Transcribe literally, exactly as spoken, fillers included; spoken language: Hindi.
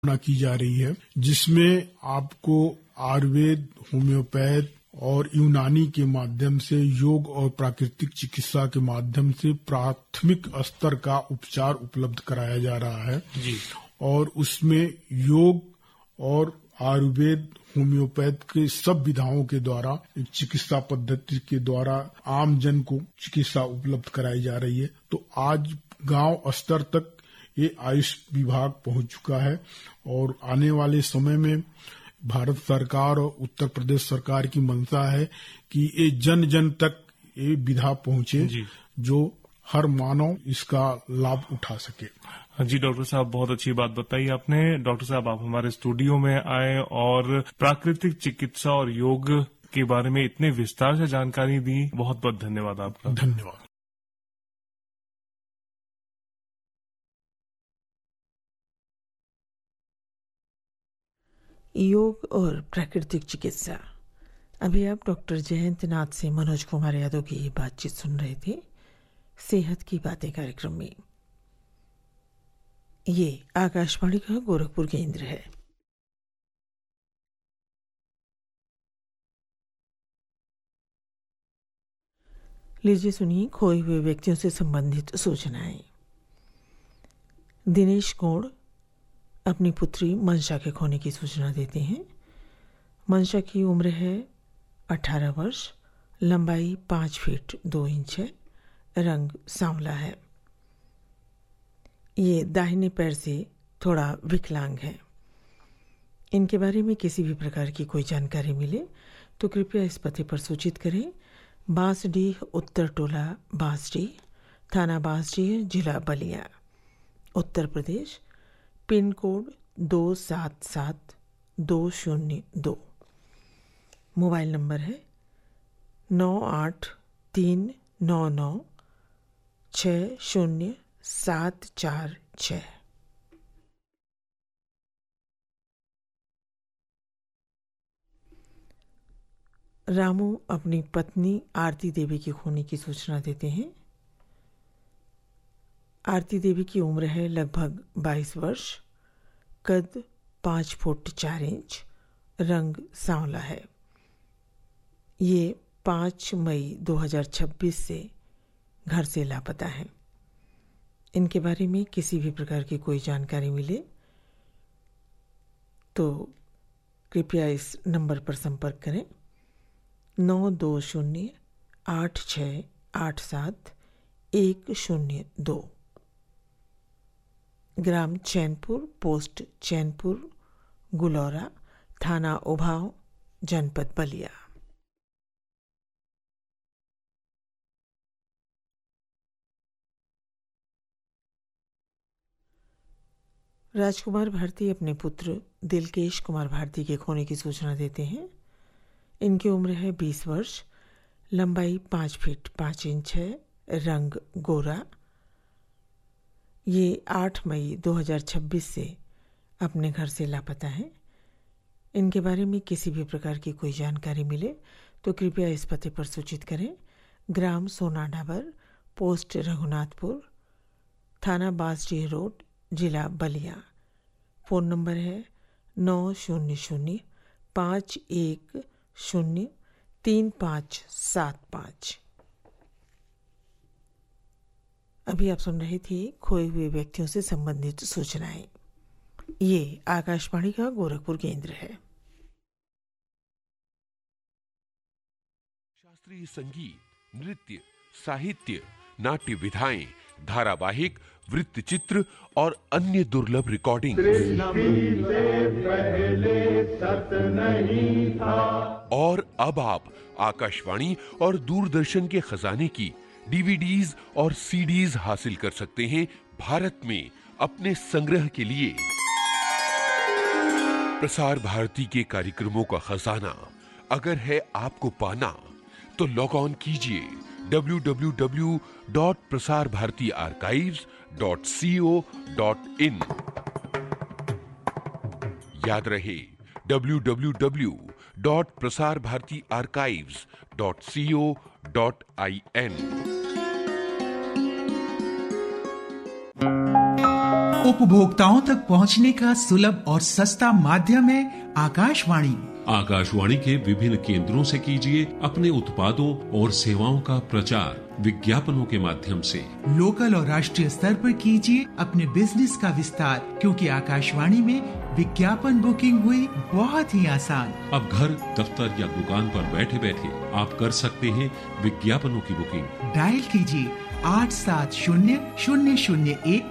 की जा रही है, जिसमें आपको आयुर्वेद, होम्योपैथ और यूनानी के माध्यम से योग और प्राकृतिक चिकित्सा के माध्यम से प्राथमिक स्तर का उपचार उपलब्ध कराया जा रहा है जी। और उसमें योग और आयुर्वेद, होम्योपैथ के सब विधाओं के द्वारा चिकित्सा पद्धति के द्वारा आम जन को चिकित्सा उपलब्ध कराई जा रही है। तो आज गांव स्तर तक ये आयुष विभाग पहुंच चुका है और आने वाले समय में भारत सरकार और उत्तर प्रदेश सरकार की मंशा है कि ये जन जन तक ये विधा पहुंचे जो हर मानव इसका लाभ उठा सके। जी डॉक्टर साहब, बहुत अच्छी बात बताई आपने। डॉक्टर साहब, आप हमारे स्टूडियो में आए और प्राकृतिक चिकित्सा और योग के बारे में इतने विस्तार से जानकारी दी, बहुत बहुत धन्यवाद आपका। धन्यवाद। योग और प्राकृतिक चिकित्सा। अभी आप डॉक्टर जयंत नाथ से मनोज कुमार यादव की बातचीत सुन रहे थे सेहत की बातें कार्यक्रम में। ये आकाशवाणी का गोरखपुर केंद्र है। लीजिए सुनिए खोए हुए व्यक्तियों से संबंधित सूचनाएं। दिनेश गौड़ अपनी पुत्री मंशा के खोने की सूचना देते हैं। मंशा की उम्र है अठारह वर्ष, लंबाई पाँच फीट दो इंच है, रंग सांवला है। ये दाहिने पैर से थोड़ा विकलांग है। इनके बारे में किसी भी प्रकार की कोई जानकारी मिले तो कृपया इस पते पर सूचित करें। बांसडीह, उत्तर टोला बांसडीह, थाना बांसडीह, जिला बलिया, उत्तर प्रदेश, पिन कोड दो सात सात दो शून्य दो। मोबाइल नंबर है नौ आठ तीन नौ नौ छः शून्य सात चार छः। रामू अपनी पत्नी आरती देवी की खोने की सूचना देते हैं। आरती देवी की उम्र है लगभग बाईस वर्ष, कद पाँच फुट चार इंच, रंग सांवला है। ये पाँच मई दो हज़ार छब्बीस से घर से लापता हैं। इनके बारे में किसी भी प्रकार की कोई जानकारी मिले तो कृपया इस नंबर पर संपर्क करें नौ दो शून्य आठ छः आठ सात एक शून्य दो। ग्राम चैनपुर, पोस्ट चैनपुर, गुलौरा, थाना उभाव, जनपद बलिया। राजकुमार भारती अपने पुत्र दिलकेश कुमार भारती के खोने की सूचना देते हैं। इनकी उम्र है बीस वर्ष, लंबाई पाँच फीट पाँच इंच है, रंग गोरा। ये आठ मई दो हज़ार छब्बीस से अपने घर से लापता हैं। इनके बारे में किसी भी प्रकार की कोई जानकारी मिले तो कृपया इस पते पर सूचित करें। ग्राम सोनाडाबर, पोस्ट रघुनाथपुर, थाना बांसडीह रोड, जिला बलिया। फ़ोन नंबर है नौ शून्य शून्य पाँच एक शून्य तीन पाँच सात पाँच। अभी आप सुन रहे थे खोए हुए व्यक्तियों से संबंधित सूचनाएं। ये आकाशवाणी का गोरखपुर केंद्र है। शास्त्रीय संगीत, नृत्य, साहित्य, नाट्य विधाएं, धारावाहिक, वृत्तचित्र और अन्य दुर्लभ रिकॉर्डिंग। और अब आप आकाशवाणी और दूरदर्शन के खजाने की डीवीडीज और सीडीज हासिल कर सकते हैं भारत में अपने संग्रह के लिए। प्रसार भारती के कार्यक्रमों का खजाना अगर है आपको पाना तो लॉग ऑन कीजिए W W W dot Prasar Bharati archives dot C O dot in. याद रहे W W W dot Prasar Bharati archives dot C O dot I N. उपभोक्ताओं तक पहुंचने का सुलभ और सस्ता माध्यम है आकाशवाणी। आकाशवाणी के विभिन्न केंद्रों से कीजिए अपने उत्पादों और सेवाओं का प्रचार विज्ञापनों के माध्यम से। लोकल और राष्ट्रीय स्तर पर कीजिए अपने बिजनेस का विस्तार, क्योंकि आकाशवाणी में विज्ञापन बुकिंग हुई बहुत ही आसान। अब घर, दफ्तर या दुकान पर बैठे बैठे आप कर सकते हैं विज्ञापनों की बुकिंग। डायल कीजिए आठ सात शून्य शून्य शून्य एक